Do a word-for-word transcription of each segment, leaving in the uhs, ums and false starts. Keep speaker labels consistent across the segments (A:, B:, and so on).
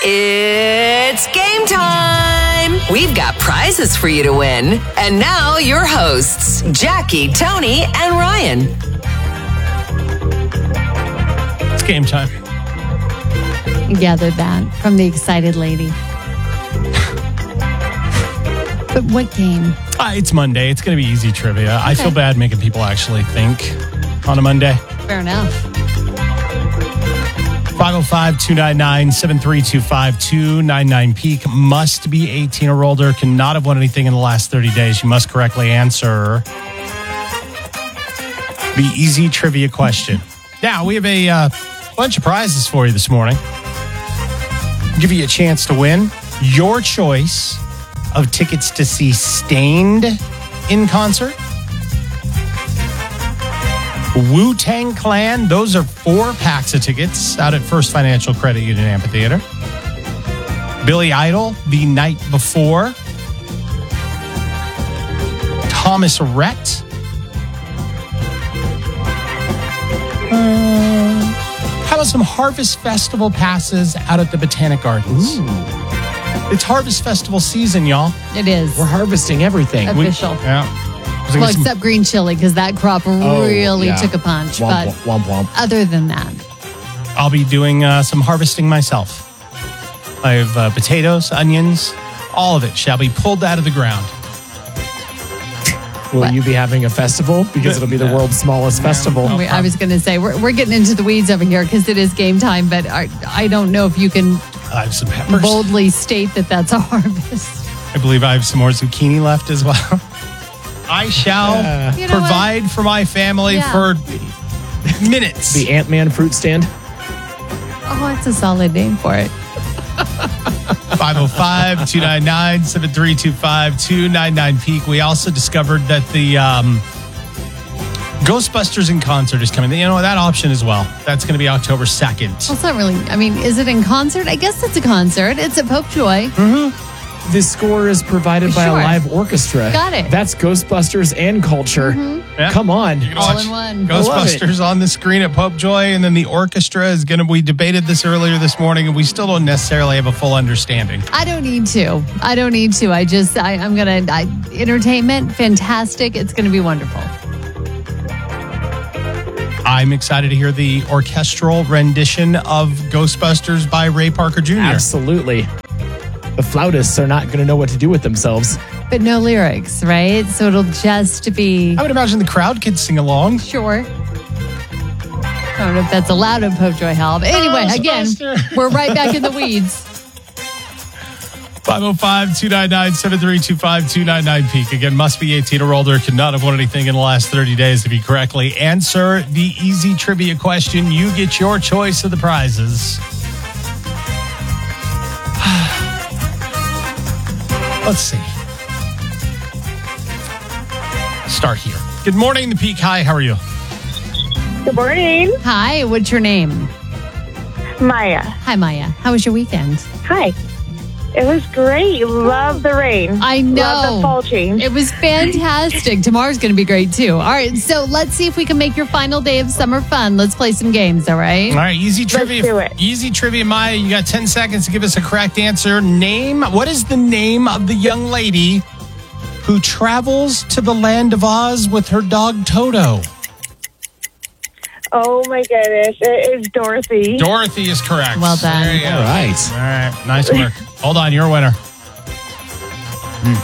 A: It's game time! We've got prizes for you to win. And now your hosts, Jackie, Tony, and Ryan.
B: It's game time.
C: Gathered that from the excited lady. But what game?
B: Uh, it's Monday. It's going to be easy trivia. Okay. I feel bad making people actually think on a Monday.
C: Fair enough.
B: five oh five, two nine nine, seven three two five, two nine nine Peak. Must be eighteen or older. Cannot have won anything in the last thirty days. You must correctly answer the easy trivia question. Now, we have a uh, bunch of prizes for you this morning. Give you a chance to win your choice of tickets to see Stained in concert. Wu-Tang Clan, those are four packs of tickets out at First Financial Credit Union Amphitheater. Billy Idol, The Night Before. Thomas Rhett. Uh, how about some Harvest Festival passes out at the Botanic Gardens? Ooh. It's Harvest Festival season, y'all.
C: It is.
D: We're harvesting everything.
C: Official.
B: We, yeah.
C: Well, except some... green chili, because that crop
D: oh,
C: really
D: yeah.
C: took a punch.
D: Womp,
C: but
D: womp, womp, womp.
C: Other than that,
B: I'll be doing uh, some harvesting myself. I have uh, potatoes, onions, all of it shall be pulled out of the ground.
D: Will
C: what?
D: you be having a festival? Because it'll be the world's smallest
B: no,
D: festival.
B: no
C: we, I was going to say, we're, we're getting into the weeds over here because it is game time, but I, I don't know if you can
B: I have some peppers.
C: boldly state that that's a harvest.
B: I believe I have some more zucchini left as well. I shall
D: yeah.
C: you know
B: provide
C: what?
B: for my family
C: yeah.
B: for minutes.
D: The Ant-Man fruit stand.
C: Oh, that's a solid name for it.
B: five oh five, two nine nine, seven three two five, two nine nine Peak. We also discovered that the um, Ghostbusters in concert is coming. You know, that option as well. That's going to be October second.
C: Well, it's not really, I mean, is it in concert? I guess it's a concert. It's at Pope Joy.
D: Mm-hmm. The score is provided by
C: sure.
D: a live orchestra.
C: Got it.
D: That's Ghostbusters and culture.
C: Mm-hmm.
B: Yeah.
D: Come on.
B: You can
C: All
B: watch
C: in one.
B: Ghostbusters on the screen at Pope Joy, and then the orchestra is going to, we debated this earlier this morning, and we still don't necessarily have a full understanding.
C: I don't need to. I don't need to. I just, I, I'm going to, entertainment, fantastic. It's going to be wonderful.
B: I'm excited to hear the orchestral rendition of Ghostbusters by Ray Parker Junior
D: Absolutely. The flautists are not going to know what to do with themselves.
C: But no lyrics, right? So it'll just be...
B: I would imagine the crowd could sing along.
C: Sure. I don't know if that's allowed in Pope Joy Hall. But anyway,
B: Oh,
C: again,
B: Sebastian.
C: we're right back in the weeds.
B: five oh five, two nine nine, seven three two five, two nine nine Peak. Again, must be eighteen or older. Cannot have won anything in the last thirty days. If you correctly answer the easy trivia question, you get your choice of the prizes. Let's see. Start here. Good morning, the Peak. Hi, how are you?
E: Good morning.
C: Hi, what's your name?
E: Maya.
C: Hi, Maya. How was your weekend?
E: Hi. It was great. Love the rain.
C: I know.
E: Love the fall change.
C: It was fantastic. Tomorrow's going to be great, too. All right, so let's see if we can make your final day of summer fun. Let's play some games, all right?
B: All right, easy trivia.
E: do it.
B: Easy trivia, Maya. You got ten seconds to give us a correct answer. Name, what is the name of the young lady who travels to the land of Oz with her dog Toto?
E: Oh, my goodness. It is Dorothy.
B: Dorothy is correct.
C: Well done.
B: There you go.
D: All right.
B: All right, nice work. Hold on, you're a winner. Hmm.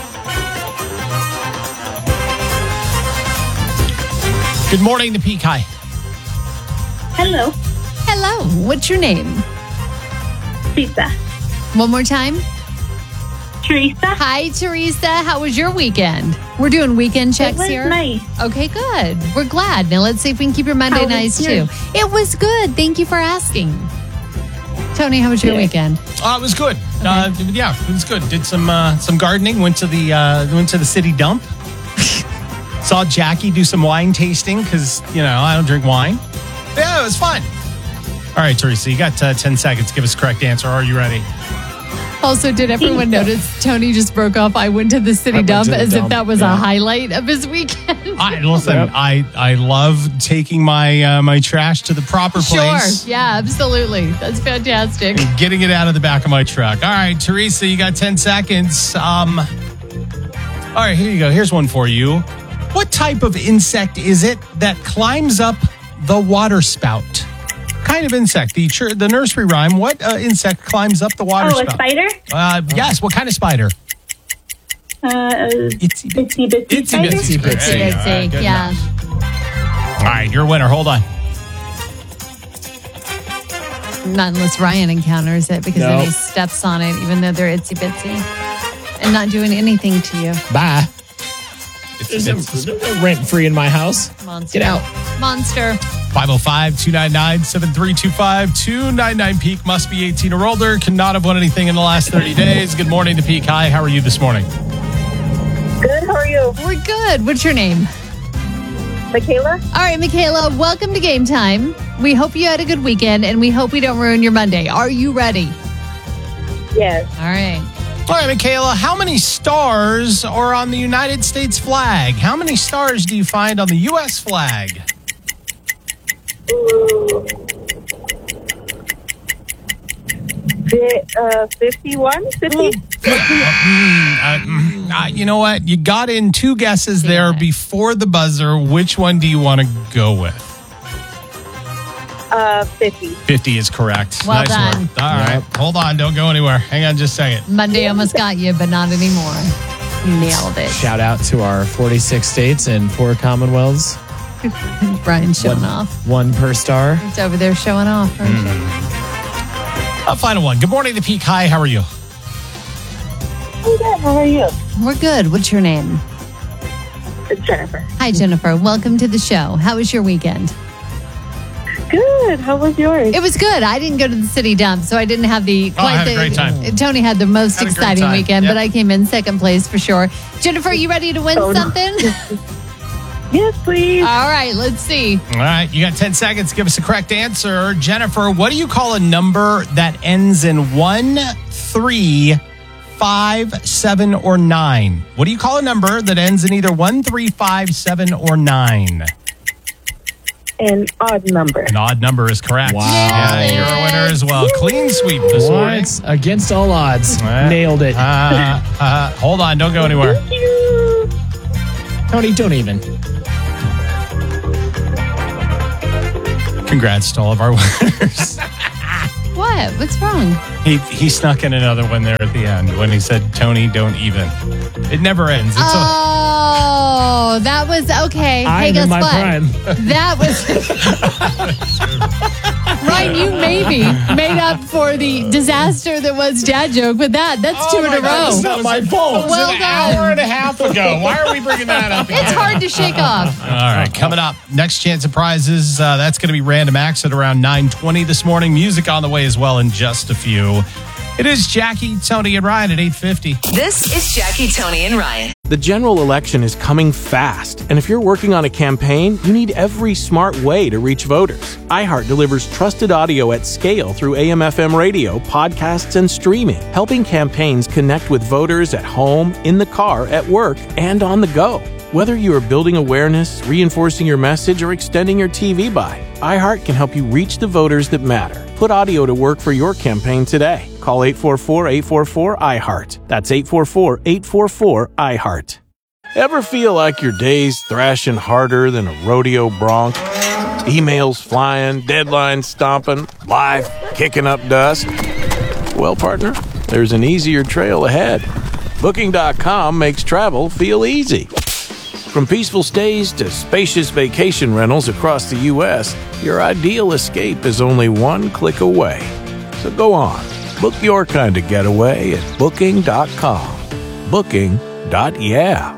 B: Good morning, the Peak. Hi.
E: Hello.
C: Hello. What's your name?
E: Teresa.
C: One more time.
E: Teresa.
C: Hi, Teresa. How was your weekend? We're doing weekend checks
E: It was
C: here.
E: nice.
C: Okay, good. We're glad. Now let's see if we can keep your Monday
E: How was
C: nice
E: yours?
C: too. It was good. Thank you for asking. Tony, how was your
E: Yeah.
C: weekend?
B: Uh, it was good. Uh, yeah, it was good. Did some uh, some gardening. Went to the uh, went to the city dump. Saw Jackie do some wine tasting because you know I don't drink wine. Yeah, it was fun. All right, Teresa, you got uh, ten seconds. Give us the correct answer. Are you ready?
C: Also, did everyone notice Tony just broke off? I went to the city
D: went
C: dump
D: to the
C: as
D: dump,
C: if that was
D: yeah.
C: a highlight of his weekend.
B: I listen.
D: Yep.
B: I I love taking my uh, my trash to the proper place.
C: Sure. Yeah, absolutely. That's fantastic.
B: Getting it out of the back of my truck. All right, Teresa, you got ten seconds. Um, all right, here you go. Here's one for you. What type of insect is it that climbs up the water spout? Kind of insect. The chur- the nursery rhyme. What uh, insect climbs up the water
E: Oh, a
B: spout?
E: spider?
B: Uh, yes. What kind of spider?
E: Uh,
B: Itsy
E: Bitsy Bitsy
B: Itsy
E: spider?
B: bitsy.
C: Bitsy
B: There you go.
C: bitsy,
B: All right, good
C: yeah.
B: enough. All right, you're a winner. Hold on.
C: Not unless Ryan encounters it, because
D: No.
C: then he steps on it, even though they're itsy bitsy, and not doing anything to you.
D: Bye.
B: It's,
D: There's
B: it's
D: no, no rent free in my house.
C: Monster.
D: Get out.
C: Monster.
B: five oh five, two nine nine, seven three two five, two nine nine Peak. Must be eighteen or older. Cannot have won anything in the last thirty days. Good morning to Peak. Hi, how are you this morning?
E: Good, how are you?
C: We're good. What's your name?
E: Michaela?
C: All right, Michaela, welcome to Game Time. We hope you had a good weekend, and we hope we don't ruin your Monday. Are you ready?
E: Yes.
C: All right.
B: All right, Michaela, how many stars are on the United States flag? How many stars do you find on the U S flag?
E: Ooh. Fi- Uh, fifty-one? fifty?
B: Uh, mm, uh, you know what? You got in two guesses there
C: Yeah.
B: before the buzzer. Which one do you want to go with?
E: Uh, fifty.
B: fifty is correct.
C: Well
B: nice
C: done.
B: work. All
D: Yep.
B: right. Hold on. Don't go anywhere. Hang on just a second.
C: Monday almost got you, but not anymore. You nailed it.
D: Shout out to our forty-six states and four commonwealths.
C: Brian showing
D: One,
C: off.
D: one per star.
C: He's over there showing off. aren't you?
B: A final one. Good morning to Peak. Hi, how are you?
E: I'm good, how are you?
C: We're good. What's your name?
E: It's Jennifer.
C: Hi, Jennifer. Welcome to the show. How was your weekend?
E: Good, how was yours?
C: It was good. I didn't go to the city dump, so I didn't have the
B: Oh, I had a
C: the
B: great time.
C: Tony had the most
B: Had a great
C: exciting
B: time.
C: weekend,
B: Yep.
C: but I came in second place for sure. Jennifer, you ready to win
E: Oh, no.
C: something?
E: Yes, please.
C: All right, let's see.
B: All right. You got ten seconds. Give us the correct answer. Jennifer, what do you call a number that ends in one, three, five, seven, or nine? What do you call a number that ends in either one, three, five, seven, or nine?
E: An odd number.
B: An odd number is correct.
D: Wow.
B: Yeah, you're a winner as well. Clean sweep this morning.
D: What? Against all odds.
B: Uh,
D: Nailed it.
B: Uh, uh, hold on. Don't go anywhere.
E: Thank you.
D: Tony, don't even.
B: Congrats to all of our winners.
C: What? What's wrong?
B: He he snuck in another one there at the end when he said, Tony, don't even. It never ends. It's a,
C: Oh, that was okay. Hey,
D: I'm
C: guess
D: in my
C: what?
D: prime.
C: That was Ryan. You maybe made up for the disaster that was dad joke with that. That's two in a row.
B: It's not my fault.
C: Well
B: It was an
C: done.
B: hour and a half ago. Why are we bringing that up again?
C: It's hard to shake off.
B: All right, coming up, next chance of prizes. Uh, that's going to be Random Acts at around nine twenty this morning. Music on the way as well in just a few. It is Jackie, Tony, and Ryan at eight fifty.
A: This is Jackie, Tony, and Ryan.
F: The general election is coming fast, and if you're working on a campaign, you need every smart way to reach voters. iHeart delivers trusted audio at scale through A M F M radio, podcasts, and streaming, helping campaigns connect with voters at home, in the car, at work, and on the go. Whether you are building awareness, reinforcing your message, or extending your T V buy, iHeart can help you reach the voters that matter. Put audio to work for your campaign today. Call eight four four, eight four four, I heart. That's eight four four, eight four four, I heart. Ever feel like your day's thrashing harder than a rodeo bronc? Emails flying, deadlines stomping, life kicking up dust? Well, partner, there's an easier trail ahead. Booking dot com makes travel feel easy. From peaceful stays to spacious vacation rentals across the U S, your ideal escape is only one click away. So go on, book your kind of getaway at booking dot com. Booking. Yeah.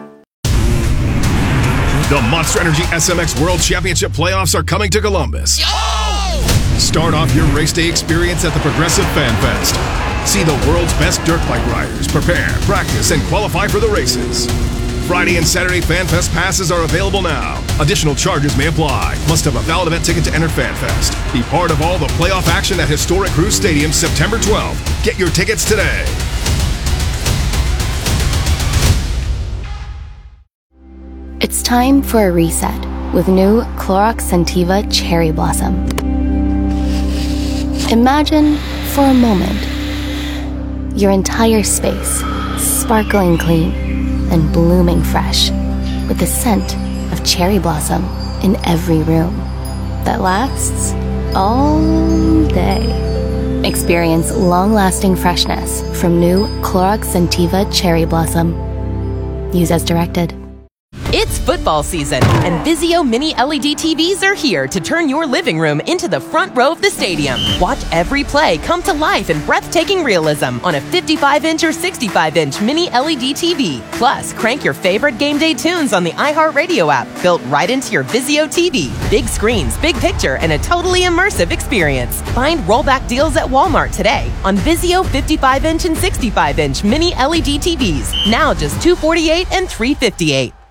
G: The Monster Energy S M X World Championship playoffs are coming to Columbus. Start off your race day experience at the Progressive Fan Fest. See the world's best dirt bike riders prepare, practice, and qualify for the races. Friday and Saturday Fan Fest passes are available now. Additional charges may apply. Must have a valid event ticket to enter Fan Fest. Be part of all the playoff action at historic Cruise Stadium September twelfth. Get your tickets today.
H: It's time for a reset with new Clorox Scentiva Cherry Blossom. Imagine, for a moment, your entire space sparkling clean and blooming fresh with the scent of cherry blossom in every room that lasts all day. Experience long-lasting freshness from new Clorox Scentiva Cherry Blossom. Use as directed.
I: It's football season, and Vizio Mini L E D T Vs are here to turn your living room into the front row of the stadium. Watch every play come to life in breathtaking realism on a fifty-five inch or sixty-five inch Mini L E D T V. Plus, crank your favorite game day tunes on the iHeartRadio app, built right into your Vizio T V. Big screens, big picture, and a totally immersive experience. Find rollback deals at Walmart today on Vizio fifty-five inch and sixty-five inch Mini L E D T Vs. Now just two hundred forty-eight dollars and three hundred fifty-eight dollars.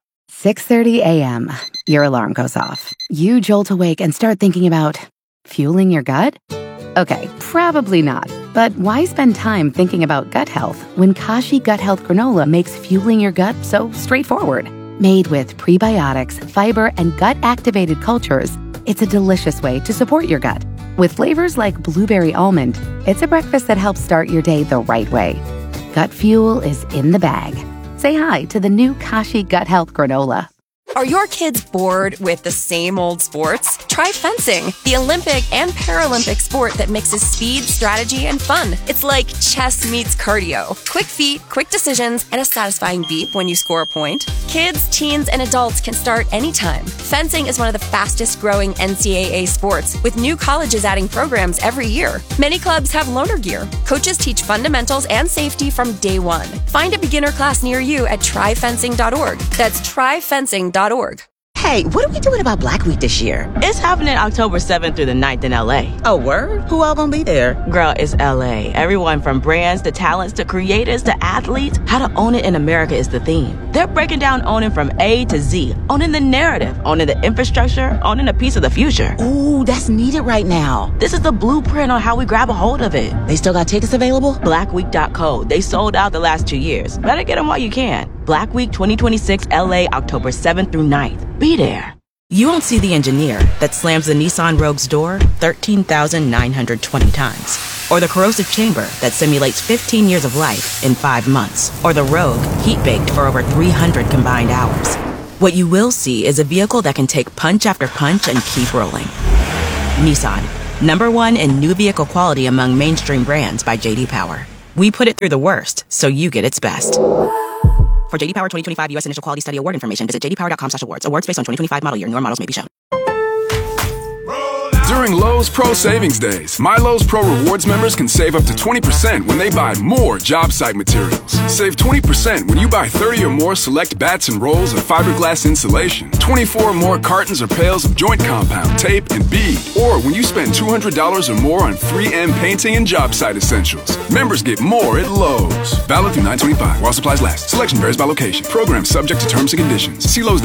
J: six thirty a.m. Your alarm goes off. You jolt awake and start thinking about fueling your gut? Okay, probably not. But why spend time thinking about gut health when Kashi Gut Health Granola makes fueling your gut so straightforward? Made with prebiotics, fiber, and gut-activated cultures, it's a delicious way to support your gut. With flavors like blueberry almond, it's a breakfast that helps start your day the right way. Gut fuel is in the bag. Say hi to the new Kashi Gut Health Granola.
K: Are your kids bored with the same old sports? Try fencing, the Olympic and Paralympic sport that mixes speed, strategy, and fun. It's like chess meets cardio. Quick feet, quick decisions, and a satisfying beep when you score a point. Kids, teens, and adults can start anytime. Fencing is one of the fastest growing N C double A sports, with new colleges adding programs every year. Many clubs have loaner gear. Coaches teach fundamentals and safety from day one. Find a beginner class near you at try fencing dot org. That's try fencing dot org.
L: Hey, what are we doing about Black Week this year?
M: It's happening October seventh through the ninth in L A.
L: Oh, word? Who all gonna be there?
M: Girl, it's L A. Everyone from brands to talents to creators to athletes. How to own it in America is the theme. They're breaking down owning from A to Z. Owning the narrative, owning the infrastructure, owning a piece of the future.
L: Ooh, that's needed right now.
M: This is the blueprint on how we grab a hold of it.
L: They still got tickets available?
M: black week dot co. They sold out the last two years. Better get them while you can. Black Week twenty twenty-six L A, October seventh through ninth. Be there.
L: You won't see the engineer that slams the Nissan Rogue's door thirteen thousand nine hundred twenty times. Or the corrosive chamber that simulates fifteen years of life in five months. Or the Rogue heat-baked for over three hundred combined hours. What you will see is a vehicle that can take punch after punch and keep rolling. Nissan, number one in new vehicle quality among mainstream brands by J D Power. We put it through the worst, so you get its best. For J D Power twenty twenty-five U S Initial Quality Study Award information, visit j d power dot com slash awards. Awards based on twenty twenty-five model year. Newer models may be shown.
N: During Lowe's Pro Savings Days, My Lowe's Pro Rewards members can save up to twenty percent when they buy more job site materials. Save twenty percent when you buy thirty or more select bats and rolls of fiberglass insulation, twenty-four or more cartons or pails of joint compound, tape, and bead, or when you spend two hundred dollars or more on three M painting and job site essentials. Members get more at Lowe's. Valid through nine twenty-five while supplies last. Selection varies by location. Program subject to terms and conditions. See Lowe's.